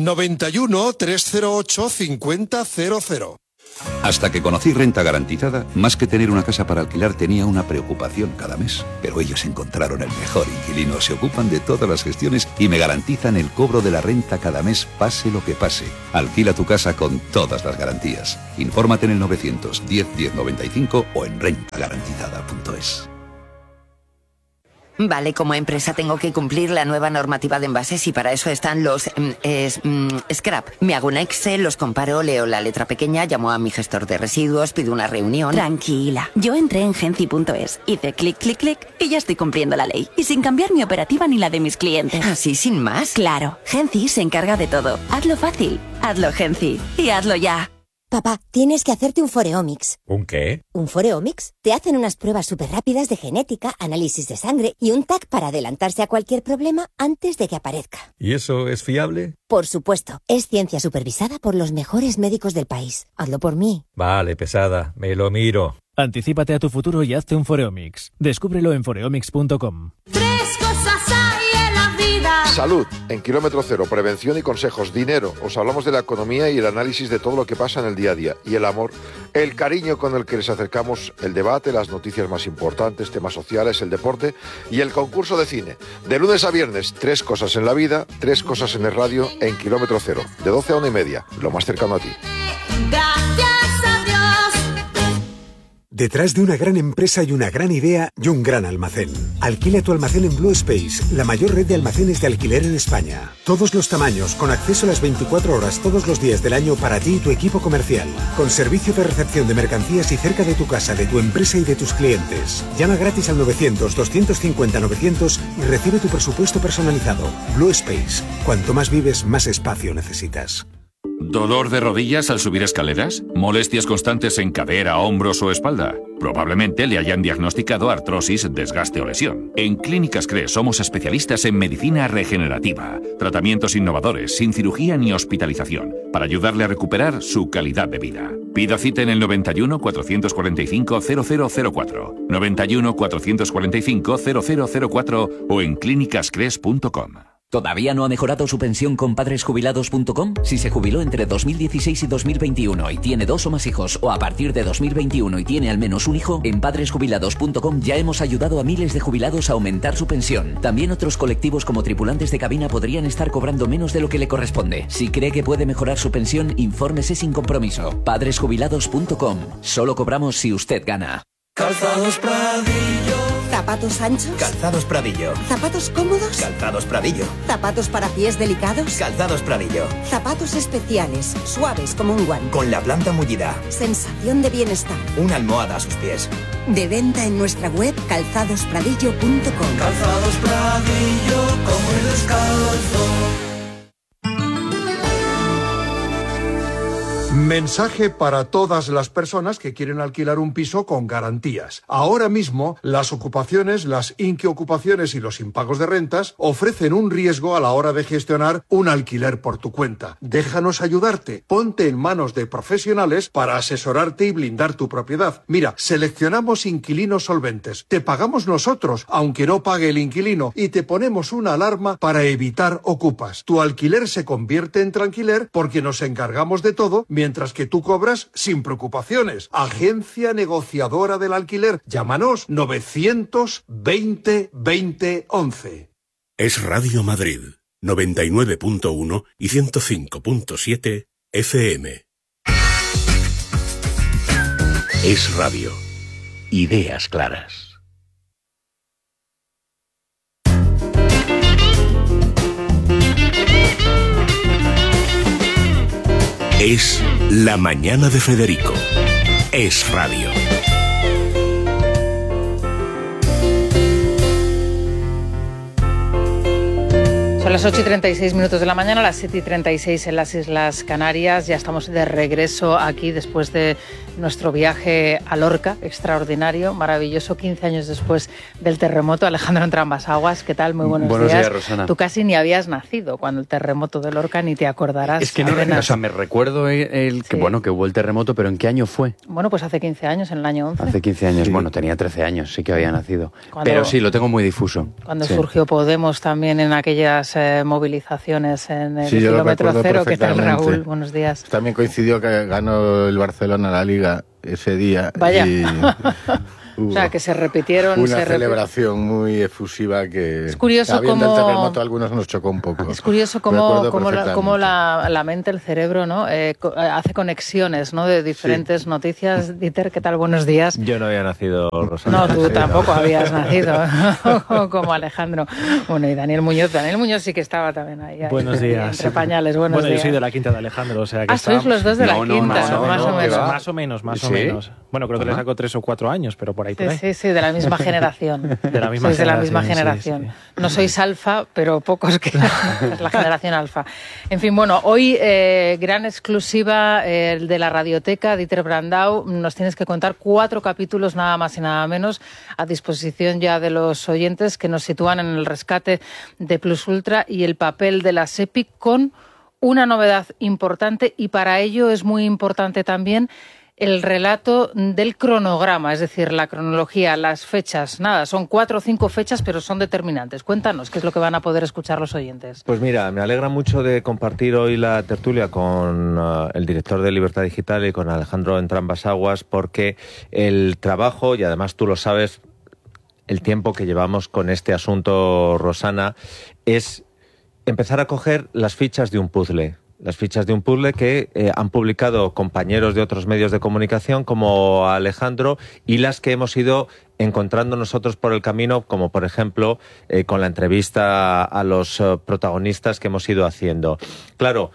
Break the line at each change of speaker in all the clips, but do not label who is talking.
91 308 5000.
Hasta que conocí Renta Garantizada, más que tener una casa para alquilar tenía una preocupación cada mes. Pero ellos encontraron el mejor inquilino, se ocupan de todas las gestiones y me garantizan el cobro de la renta cada mes, pase lo que pase. Alquila tu casa con todas las garantías. Infórmate en el 910 1095 o en rentagarantizada.es.
Vale, como empresa tengo que cumplir la nueva normativa de envases y para eso están los scrap. Me hago un Excel, los comparo, leo la letra pequeña, llamo a mi gestor de residuos, pido una reunión.
Tranquila, yo entré en Genci.es, hice clic, clic, clic y ya estoy cumpliendo la ley. Y sin cambiar mi operativa ni la de mis clientes.
¿Así sin más?
Claro, Genci se encarga de todo. Hazlo fácil, hazlo Genci y hazlo ya.
Papá, tienes que hacerte un Foreomics.
¿Un qué?
¿Un Foreomics? Te hacen unas pruebas súper rápidas de genética, análisis de sangre y un TAC para adelantarse a cualquier problema antes de que aparezca.
¿Y eso es fiable?
Por supuesto. Es ciencia supervisada por los mejores médicos del país. Hazlo por mí.
Vale, pesada. Me lo miro.
Anticípate a tu futuro y hazte un Foreomics. Descúbrelo en foreomics.com.
3 cosas hay en la vida.
Salud, en Kilómetro Cero, prevención y consejos. Dinero, os hablamos de la economía y el análisis de todo lo que pasa en el día a día. Y el amor, el cariño con el que les acercamos el debate, las noticias más importantes, temas sociales, el deporte y el concurso de cine. De lunes a viernes, 3 cosas en la vida, 3 cosas en el radio, en Kilómetro Cero. De 12 a 1:30, lo más cercano a ti.
Gracias a Dios.
Detrás de una gran empresa hay una gran idea y un gran almacén. Alquila tu almacén en Blue Space, la mayor red de almacenes de alquiler en España. Todos los tamaños, con acceso a las 24 horas todos los días del año para ti y tu equipo comercial. Con servicio de recepción de mercancías y cerca de tu casa, de tu empresa y de tus clientes. Llama gratis al 900-250-900 y recibe tu presupuesto personalizado. Blue Space. Cuanto más vives, más espacio necesitas.
¿Dolor de rodillas al subir escaleras? ¿Molestias constantes en cadera, hombros o espalda? Probablemente le hayan diagnosticado artrosis, desgaste o lesión. En Clínicas CRE somos especialistas en medicina regenerativa. Tratamientos innovadores, sin cirugía ni hospitalización, para ayudarle a recuperar su calidad de vida. Pida cita en el 91 445 0004, 91 445 0004 o en clínicascres.com.
¿Todavía no ha mejorado su pensión con padresjubilados.com? Si se jubiló entre 2016 y 2021 y tiene 2 o más hijos, o a partir de 2021 y tiene al menos un hijo, en padresjubilados.com ya hemos ayudado a miles de jubilados a aumentar su pensión. También otros colectivos como tripulantes de cabina podrían estar cobrando menos de lo que le corresponde. Si cree que puede mejorar su pensión, infórmese sin compromiso. Padresjubilados.com. Solo cobramos si usted gana.
Calzados Pradillo.
¿Zapatos anchos?
Calzados Pradillo.
¿Zapatos cómodos?
Calzados Pradillo.
¿Zapatos para pies delicados?
Calzados Pradillo.
Zapatos especiales, suaves como un guante.
Con la planta mullida.
Sensación de bienestar.
Una almohada a sus pies.
De venta en nuestra web calzadospradillo.com.
Calzados Pradillo, como el descalzo.
Mensaje para todas las personas que quieren alquilar un piso con garantías. Ahora mismo, las ocupaciones, las inquiocupaciones y los impagos de rentas ofrecen un riesgo a la hora de gestionar un alquiler por tu cuenta. Déjanos ayudarte. Ponte en manos de profesionales para asesorarte y blindar tu propiedad. Mira, seleccionamos inquilinos solventes. Te pagamos nosotros, aunque no pague el inquilino, y te ponemos una alarma para evitar ocupas. Tu alquiler se convierte en tranquiler porque nos encargamos de todo, mientras que tú cobras sin preocupaciones. Agencia Negociadora del Alquiler. Llámanos 920 20 11.
Es Radio Madrid, 99.1 y 105.7 FM. Es radio. Ideas claras. Es La Mañana de Federico. Es radio.
Son las 8:36 de la mañana, las 7:36 en las Islas Canarias. Ya estamos de regreso aquí después de nuestro viaje a Lorca, extraordinario, maravilloso, 15 años después del terremoto. Alejandro Entrambas-Aguas, ¿qué tal? Muy buenos días,
Rosana.
Tú casi ni habías nacido cuando el terremoto de Lorca, ni te acordarás.
Es que no, o sea, me recuerdo que bueno, que hubo el terremoto, pero ¿en qué año fue?
Bueno, pues hace 15 años, en el año 11.
Hace 15 años, bueno, tenía 13 años, sí que había nacido. Pero sí, lo tengo muy difuso.
Cuando surgió Podemos también en aquellas movilizaciones en el kilómetro cero. ¿Qué tal, Raúl? Buenos días.
También coincidió que ganó el Barcelona la Liga ese día.
Vaya.
Y
o sea, que se repitieron.
Una celebración muy efusiva que,
es curioso
habiendo
cómo,
el terremoto, a algunos nos chocó un poco.
Es curioso cómo la mente, el cerebro, ¿no? Hace conexiones, ¿no? De diferentes noticias. Dieter, ¿qué tal? Buenos días.
Yo no había nacido, Rosana.
No, tú tampoco habías nacido, como Alejandro. Bueno, y Daniel Muñoz sí que estaba también ahí.
Buenos días.
Entre pañales, buenos días.
Bueno, yo soy de la quinta de Alejandro, o sea que
sois los dos de la quinta,
más o menos. Bueno, creo que le saco 3 o 4 años, pero por ahí.
Sí, de la misma generación. De la misma generación. Sí. No sois alfa, pero pocos que es la generación alfa. En fin, bueno, hoy gran exclusiva de la Radioteca, Dieter Brandau. Nos tienes que contar 4 capítulos, nada más y nada menos, a disposición ya de los oyentes, que nos sitúan en el rescate de Plus Ultra y el papel de la SEPI, con una novedad importante, y para ello es muy importante también el relato del cronograma, es decir, la cronología, las fechas. Nada, son 4 o 5 fechas, pero son determinantes. Cuéntanos, ¿qué es lo que van a poder escuchar los oyentes?
Pues mira, me alegra mucho de compartir hoy la tertulia con el director de Libertad Digital y con Alejandro Entrambas-Aguas, porque el trabajo, y además tú lo sabes, el tiempo que llevamos con este asunto, Rosana, es empezar a coger las fichas de un puzzle. Las fichas de un puzzle que han publicado compañeros de otros medios de comunicación como Alejandro, y las que hemos ido encontrando nosotros por el camino, como por ejemplo con la entrevista a los protagonistas que hemos ido haciendo. Claro,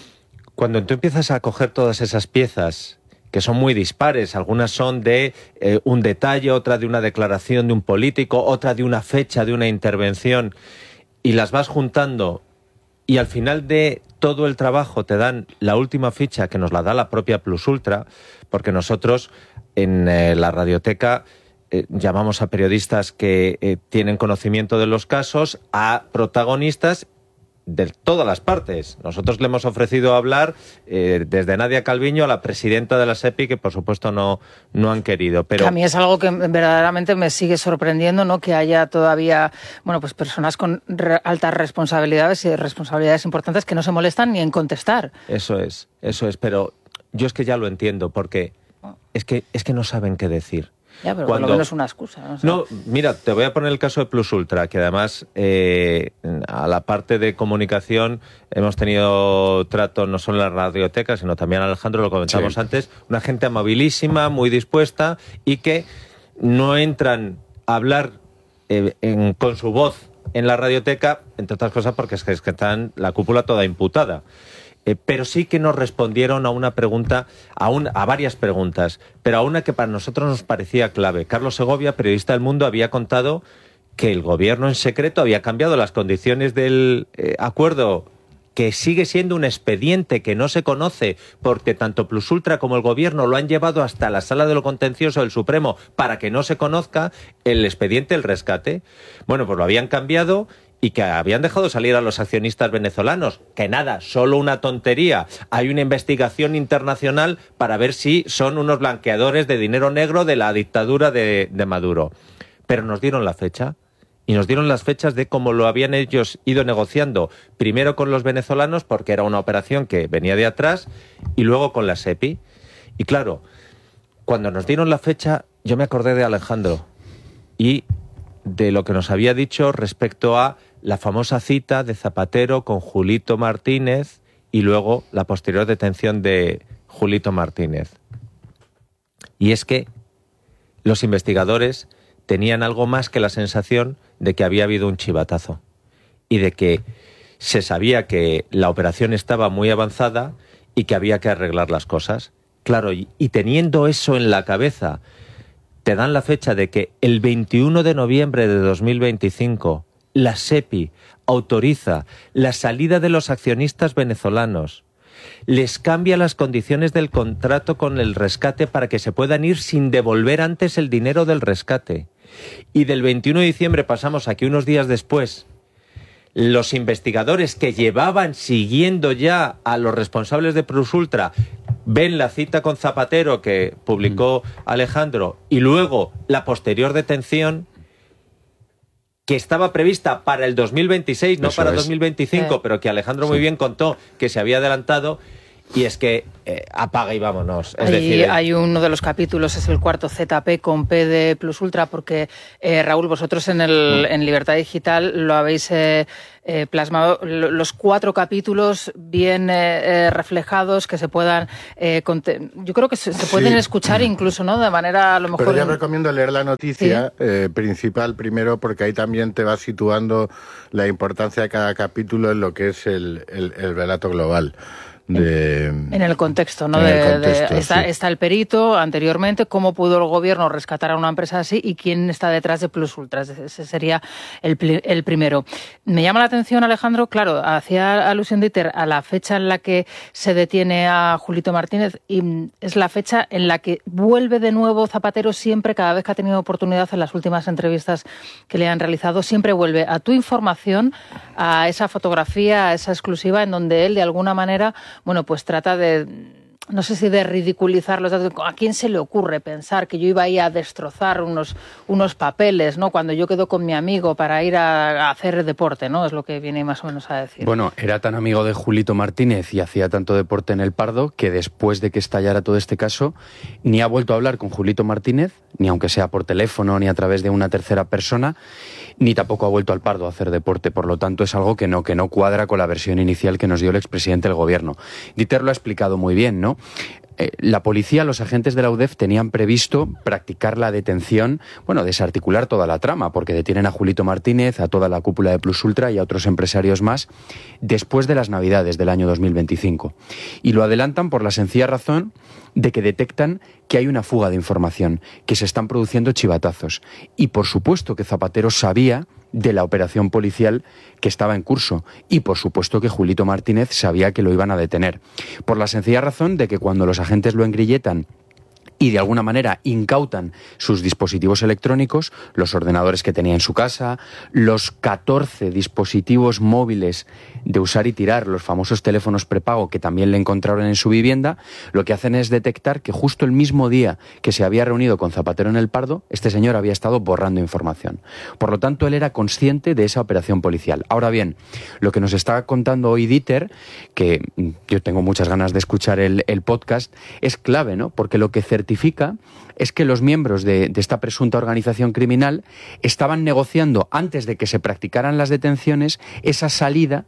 cuando tú empiezas a coger todas esas piezas, que son muy dispares, algunas son de un detalle, otra de una declaración de un político, otra de una fecha, de una intervención, y las vas juntando, y al final de todo el trabajo te dan la última ficha, que nos la da la propia Plus Ultra, porque nosotros en la Radioteca llamamos a periodistas que tienen conocimiento de los casos, a protagonistas de todas las partes. Nosotros le hemos ofrecido hablar desde Nadia Calviño a la presidenta de la SEPI, que por supuesto no han querido. Pero
a mí es algo que verdaderamente me sigue sorprendiendo, ¿no? Que haya todavía, bueno, pues personas con altas responsabilidades y responsabilidades importantes que no se molestan ni en contestar.
Eso es, pero yo es que ya lo entiendo, porque es que no saben qué decir.
Ya, pero por lo menos una excusa, ¿no? O sea,
no, mira, te voy a poner el caso de Plus Ultra, que además a la parte de comunicación hemos tenido trato no solo en la Radioteca, sino también Alejandro, lo comentamos antes, una gente amabilísima, muy dispuesta, y que no entran a hablar con su voz en la Radioteca, entre otras cosas porque es que están la cúpula toda imputada. Pero sí que nos respondieron a una pregunta, a varias preguntas, pero a una que para nosotros nos parecía clave. Carlos Segovia, periodista del Mundo, había contado que el gobierno en secreto había cambiado las condiciones del acuerdo, que sigue siendo un expediente que no se conoce, porque tanto Plus Ultra como el gobierno lo han llevado hasta la Sala de lo Contencioso del Supremo para que no se conozca el expediente del rescate. Bueno, pues lo habían cambiado, y que habían dejado salir a los accionistas venezolanos. Que nada, solo una tontería. Hay una investigación internacional para ver si son unos blanqueadores de dinero negro de la dictadura de Maduro. Pero nos dieron la fecha, y nos dieron las fechas de cómo lo habían ellos ido negociando, primero con los venezolanos, porque era una operación que venía de atrás, y luego con la SEPI. Y claro, cuando nos dieron la fecha, yo me acordé de Alejandro y de lo que nos había dicho respecto a la famosa cita de Zapatero con Julito Martínez y luego la posterior detención de Julito Martínez. Y es que los investigadores tenían algo más que la sensación de que había habido un chivatazo y de que se sabía que la operación estaba muy avanzada y que había que arreglar las cosas. Claro, y teniendo eso en la cabeza, te dan la fecha de que el 21 de noviembre de 2025 la SEPI autoriza la salida de los accionistas venezolanos, les cambia las condiciones del contrato con el rescate para que se puedan ir sin devolver antes el dinero del rescate. Y del 21 de diciembre pasamos a que unos días después los investigadores que llevaban siguiendo ya a los responsables de Plus Ultra ven la cita con Zapatero que publicó Alejandro y luego la posterior detención, que estaba prevista para el 2026, no
Eso
para
es.
2025, pero que Alejandro muy bien contó que se había adelantado. Y es que apaga y vámonos. Es decir,
hay uno de los capítulos, es el cuarto ZP con P de Plus Ultra, porque Raúl, vosotros en Libertad Digital lo habéis plasmado, los 4 capítulos bien reflejados, que se puedan, yo creo que se pueden escuchar incluso, ¿no? De manera, a lo mejor...
Pero yo recomiendo leer la noticia principal primero, porque ahí también te va situando la importancia de cada capítulo en lo que es el relato global.
En el contexto, ¿no? Está el perito anteriormente, cómo pudo el gobierno rescatar a una empresa así y quién está detrás de Plus Ultra. Ese sería el primero. Me llama la atención, Alejandro, claro, hacía alusión Dieter a la fecha en la que se detiene a Julito Martínez, y es la fecha en la que vuelve de nuevo Zapatero siempre, cada vez que ha tenido oportunidad en las últimas entrevistas que le han realizado, siempre vuelve a tu información, a esa fotografía, a esa exclusiva en donde él de alguna manera, bueno, pues trata de, no sé si de ridiculizar los datos. ¿A quién se le ocurre pensar que yo iba a ir a destrozar unos papeles, ¿no? Cuando yo quedo con mi amigo para ir a hacer deporte, ¿no? Es lo que viene más o menos a decir.
Bueno, era tan amigo de Julito Martínez y hacía tanto deporte en el Pardo que después de que estallara todo este caso, ni ha vuelto a hablar con Julito Martínez, ni aunque sea por teléfono, ni a través de una tercera persona, ni tampoco ha vuelto al Pardo a hacer deporte. Por lo tanto, es algo que no cuadra con la versión inicial que nos dio el expresidente del gobierno. Dieter lo ha explicado muy bien, ¿no? La policía, los agentes de la UDEF tenían previsto practicar la detención, bueno, desarticular toda la trama, porque detienen a Julito Martínez, a toda la cúpula de Plus Ultra y a otros empresarios más, después de las Navidades del año 2025. Y lo adelantan por la sencilla razón de que detectan que hay una fuga de información, que se están produciendo chivatazos. Y por supuesto que Zapatero sabía de la operación policial que estaba en curso, y por supuesto que Julito Martínez sabía que lo iban a detener, por la sencilla razón de que cuando los agentes lo engrilletan y de alguna manera incautan sus dispositivos electrónicos, los ordenadores que tenía en su casa, los 14 dispositivos móviles de usar y tirar, los famosos teléfonos prepago que también le encontraron en su vivienda, lo que hacen es detectar que justo el mismo día que se había reunido con Zapatero en el Pardo, este señor había estado borrando información. Por lo tanto, él era consciente de esa operación policial. Ahora bien, lo que nos está contando hoy Dieter, que yo tengo muchas ganas de escuchar el podcast, es clave, ¿no? Porque lo que certifica es que los miembros de esta presunta organización criminal estaban negociando, antes de que se practicaran las detenciones, esa salida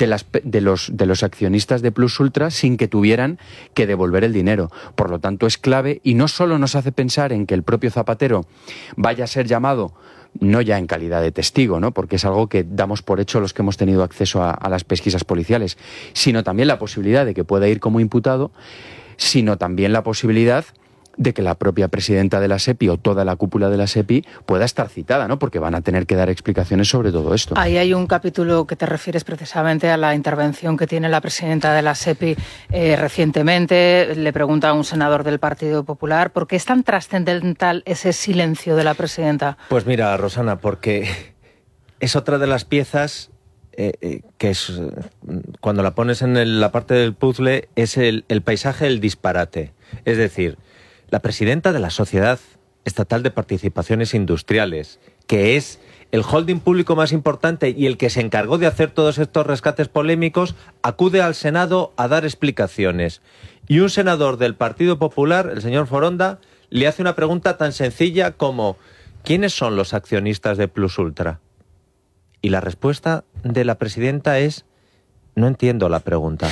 de los accionistas de Plus Ultra sin que tuvieran que devolver el dinero. Por lo tanto, es clave, y no solo nos hace pensar en que el propio Zapatero vaya a ser llamado, no ya en calidad de testigo, ¿no? Porque es algo que damos por hecho los que hemos tenido acceso a las pesquisas policiales, sino también la posibilidad de que pueda ir como imputado, sino también la posibilidad de que la propia presidenta de la SEPI o toda la cúpula de la SEPI pueda estar citada, ¿no? Porque van a tener que dar explicaciones sobre todo esto.
Ahí hay un capítulo que te refieres precisamente a la intervención que tiene la presidenta de la SEPI recientemente. Le pregunta a un senador del Partido Popular, ¿por qué es tan trascendental ese silencio de la presidenta?
Pues mira, Rosana, porque es otra de las piezas que es, cuando la pones en la parte del puzzle, es el paisaje del disparate. Es decir, la presidenta de la Sociedad Estatal de Participaciones Industriales, que es el holding público más importante y el que se encargó de hacer todos estos rescates polémicos, acude al Senado a dar explicaciones. Y un senador del Partido Popular, el señor Foronda, le hace una pregunta tan sencilla como ¿quiénes son los accionistas de Plus Ultra? Y la respuesta de la presidenta es: no entiendo la pregunta.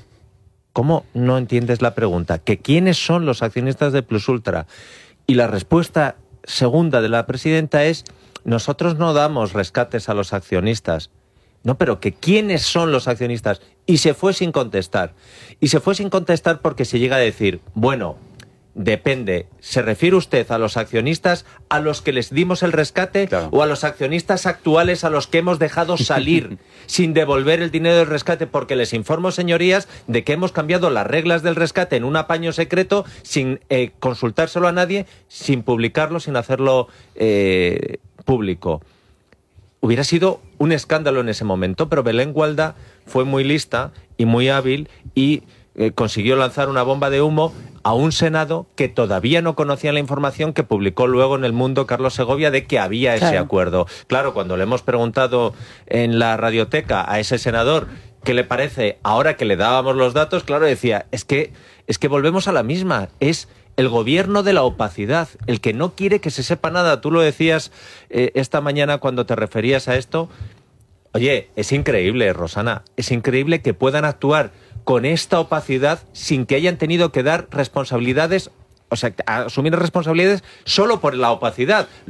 ¿Cómo no entiendes la pregunta? ¿Que quiénes son los accionistas de Plus Ultra? Y la respuesta segunda de la presidenta es: nosotros no damos rescates a los accionistas. No, pero que quiénes son los accionistas. Y se fue sin contestar. Y se fue sin contestar porque se llega a decir, bueno, depende. ¿Se refiere usted a los accionistas a los que les dimos el rescate, claro, o a los accionistas actuales a los que hemos dejado salir sin devolver el dinero del rescate? Porque les informo, señorías, de que hemos cambiado las reglas del rescate en un apaño secreto sin consultárselo a nadie, sin publicarlo, sin hacerlo público. Hubiera sido un escándalo en ese momento, pero Belén Gualda fue muy lista y muy hábil y consiguió lanzar una bomba de humo a un Senado que todavía no conocía la información que publicó luego en El Mundo Carlos Segovia de que había ese acuerdo. Claro, cuando le hemos preguntado en la radioteca a ese senador qué le parece ahora que le dábamos los datos, claro, decía, es que volvemos a la misma, es el gobierno de la opacidad, el que no quiere que se sepa nada. Tú lo decías esta mañana cuando te referías a esto. Oye, es increíble, Rosana, es increíble que puedan actuar con esta opacidad sin que hayan tenido que dar responsabilidades, o sea, asumir responsabilidades solo por la opacidad.